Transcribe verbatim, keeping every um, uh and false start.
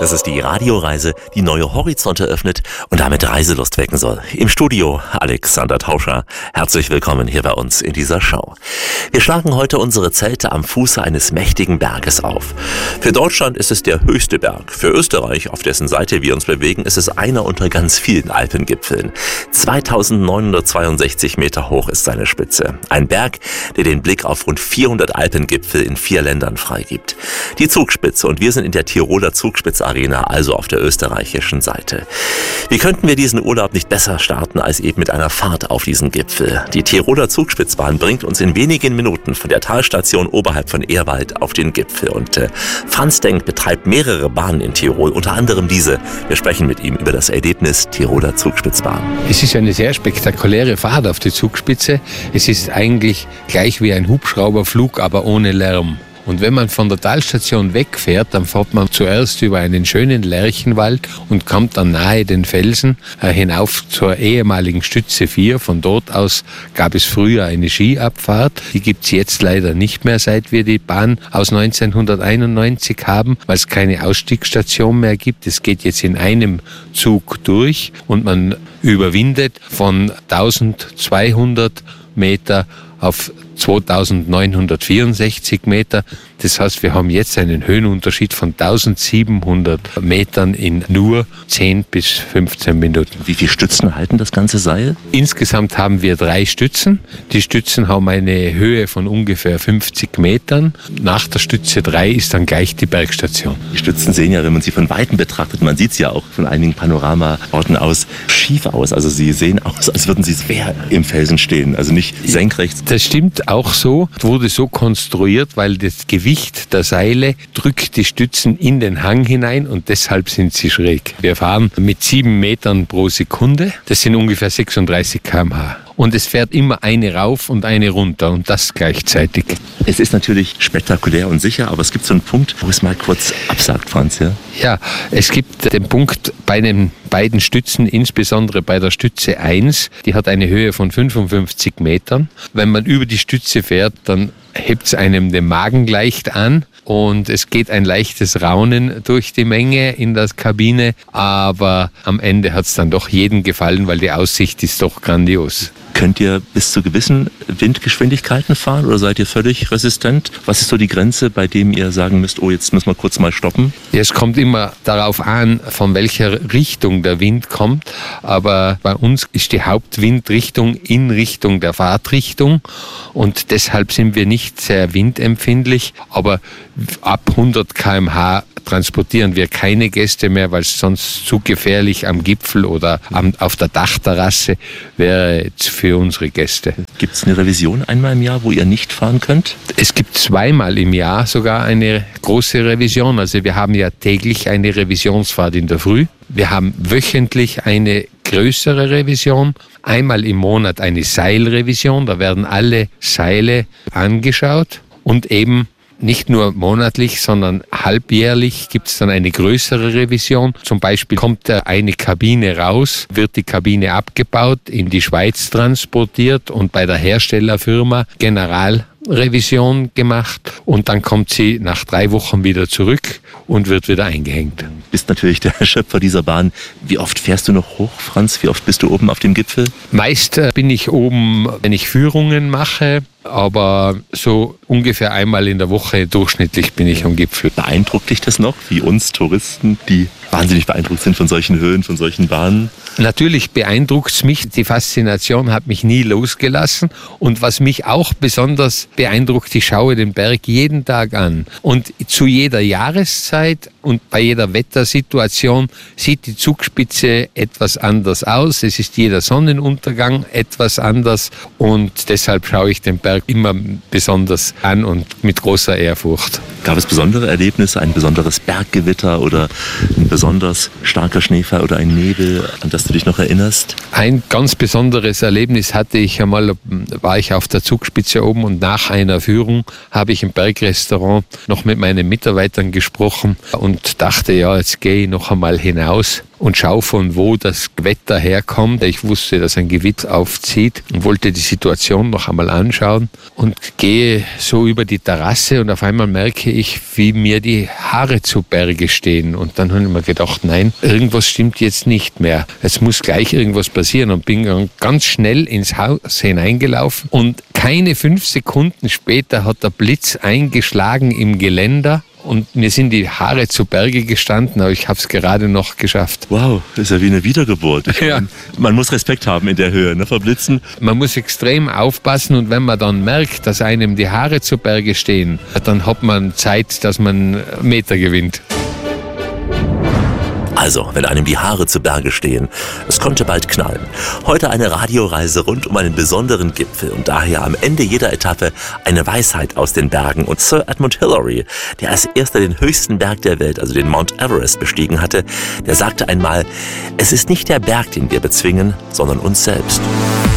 Das ist die Radioreise, die neue Horizonte öffnet und damit Reiselust wecken soll. Im Studio Alexander Tauscher. Herzlich willkommen hier bei uns in dieser Show. Wir schlagen heute unsere Zelte am Fuße eines mächtigen Berges auf. Für Deutschland ist es der höchste Berg. Für Österreich, auf dessen Seite wir uns bewegen, ist es einer unter ganz vielen Alpengipfeln. zweitausendneunhundertzweiundsechzig Meter hoch ist seine Spitze. Ein Berg, der den Blick auf rund vierhundert Alpengipfel in vier Ländern freigibt. Die Zugspitze, und wir sind in der Tiroler Zugspitz-Arena, also auf der österreichischen Seite. Wie könnten wir diesen Urlaub nicht besser starten als eben mit einer Fahrt auf diesen Gipfel? Die Tiroler Zugspitzbahn bringt uns in wenigen Minuten von der Talstation oberhalb von Ehrwald auf den Gipfel. Und äh, Franz Denk betreibt mehrere Bahnen in Tirol, unter anderem diese. Wir sprechen mit ihm über das Erlebnis Tiroler Zugspitzbahn. Es ist eine sehr spektakuläre Fahrt auf die Zugspitze. Es ist eigentlich gleich wie ein Hubschrauberflug, aber ohne Lärm. Und wenn man von der Talstation wegfährt, dann fährt man zuerst über einen schönen Lärchenwald und kommt dann nahe den Felsen äh, hinauf zur ehemaligen Stütze vier. Von dort aus gab es früher eine Skiabfahrt. Die gibt's jetzt leider nicht mehr, seit wir die Bahn aus neunzehnhunderteinundneunzig haben, weil es keine Ausstiegsstation mehr gibt. Es geht jetzt in einem Zug durch und man überwindet von eintausendzweihundert Meter auf zweitausendneunhundertvierundsechzig Meter. Das heißt, wir haben jetzt einen Höhenunterschied von eintausendsiebenhundert Metern in nur zehn bis fünfzehn Minuten. Wie viele Stützen halten das ganze Seil? Insgesamt haben wir drei Stützen. Die Stützen haben eine Höhe von ungefähr fünfzig Metern. Nach der Stütze drei ist dann gleich die Bergstation. Die Stützen sehen ja, wenn man sie von Weitem betrachtet, man sieht es ja auch von einigen Panoramaorten aus, schief aus. Also sie sehen aus, als würden sie quer im Felsen stehen, also nicht senkrecht. Das stimmt auch so. Es wurde so konstruiert, weil das Gewicht der Seile drückt die Stützen in den Hang hinein und deshalb sind sie schräg. Wir fahren mit sieben Metern pro Sekunde. Das sind ungefähr sechsunddreißig Kilometer pro Stunde. Und es fährt immer eine rauf und eine runter und das gleichzeitig. Es ist natürlich spektakulär und sicher, aber es gibt so einen Punkt, wo es mal kurz absagt, Franz, ja? Ja, es gibt den Punkt bei den beiden Stützen, insbesondere bei der Stütze eins, die hat eine Höhe von fünfundfünfzig Metern. Wenn man über die Stütze fährt, dann hebt es einem den Magen leicht an. Und es geht ein leichtes Raunen durch die Menge in der Kabine, aber am Ende hat es dann doch jedem gefallen, weil die Aussicht ist doch grandios. Könnt ihr bis zu gewissen Windgeschwindigkeiten fahren oder seid ihr völlig resistent? Was ist so die Grenze, bei dem ihr sagen müsst, oh, jetzt müssen wir kurz mal stoppen? Ja, es kommt immer darauf an, von welcher Richtung der Wind kommt, aber bei uns ist die Hauptwindrichtung in Richtung der Fahrtrichtung und deshalb sind wir nicht sehr windempfindlich, aber ab hundert Kilometer pro Stunde transportieren wir keine Gäste mehr, weil es sonst zu gefährlich am Gipfel oder am, auf der Dachterrasse wäre für unsere Gäste. Gibt es eine Revision einmal im Jahr, wo ihr nicht fahren könnt? Es gibt zweimal im Jahr sogar eine große Revision. Also wir haben ja täglich eine Revisionsfahrt in der Früh. Wir haben wöchentlich eine größere Revision. Einmal im Monat eine Seilrevision. Da werden alle Seile angeschaut und eben nicht nur monatlich, sondern halbjährlich gibt es dann eine größere Revision. Zum Beispiel kommt eine Kabine raus, wird die Kabine abgebaut, in die Schweiz transportiert und bei der Herstellerfirma Generalrevision gemacht und dann kommt sie nach drei Wochen wieder zurück und wird wieder eingehängt. Du bist natürlich der Schöpfer dieser Bahn. Wie oft fährst du noch hoch, Franz? Wie oft bist du oben auf dem Gipfel? Meist bin ich oben, wenn ich Führungen mache, aber so ungefähr einmal in der Woche durchschnittlich bin ich am Gipfel. Beeindruckt dich das noch, wie uns Touristen, die wahnsinnig beeindruckt sind von solchen Höhen, von solchen Bahnen? Natürlich beeindruckt es mich. Die Faszination hat mich nie losgelassen. Und was mich auch besonders beeindruckt, ich schaue den Berg jeden Tag an. Und zu jeder Jahreszeit und bei jeder Wettersituation sieht die Zugspitze etwas anders aus. Es ist jeder Sonnenuntergang etwas anders. Und deshalb schaue ich den Berg immer besonders an und mit großer Ehrfurcht. Gab es besondere Erlebnisse, ein besonderes Berggewitter oder ein besonders starker Schneefall oder ein Nebel, an das du dich noch erinnerst? Ein ganz besonderes Erlebnis hatte ich einmal, war ich auf der Zugspitze oben und nach einer Führung habe ich im Bergrestaurant noch mit meinen Mitarbeitern gesprochen und dachte, ja, jetzt gehe ich noch einmal hinaus. und schaue, von wo das Wetter herkommt. Ich wusste, dass ein Gewitter aufzieht und wollte die Situation noch einmal anschauen und gehe so über die Terrasse und auf einmal merke ich, wie mir die Haare zu Berge stehen. Und dann habe ich mir gedacht, nein, irgendwas stimmt jetzt nicht mehr. Es muss gleich irgendwas passieren und bin dann ganz schnell ins Haus hineingelaufen und keine fünf Sekunden später hat der Blitz eingeschlagen im Geländer. Und mir sind die Haare zu Berge gestanden, aber ich habe es gerade noch geschafft. Wow, das ist ja wie eine Wiedergeburt. Ich ja. meine, man muss Respekt haben in der Höhe, ne, vor Blitzen. Man muss extrem aufpassen und wenn man dann merkt, dass einem die Haare zu Berge stehen, dann hat man Zeit, dass man Meter gewinnt. Also, wenn einem die Haare zu Berge stehen, es konnte bald knallen. Heute eine Radioreise rund um einen besonderen Gipfel und daher am Ende jeder Etappe eine Weisheit aus den Bergen. Und Sir Edmund Hillary, der als erster den höchsten Berg der Welt, also den Mount Everest, bestiegen hatte, der sagte einmal, es ist nicht der Berg, den wir bezwingen, sondern uns selbst.